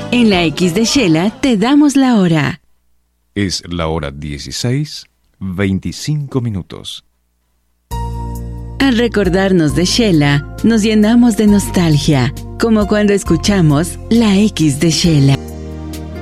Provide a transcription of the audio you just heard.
En la X de Shela te damos la hora. Es la hora 16:25. Al recordarnos de Shela, nos llenamos de nostalgia, como cuando escuchamos la X de Shela.